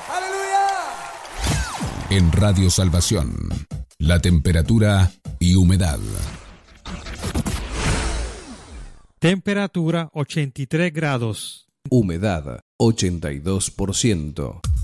En Radio Salvación, la temperatura y humedad. Temperatura 83 grados. Humedad 82%.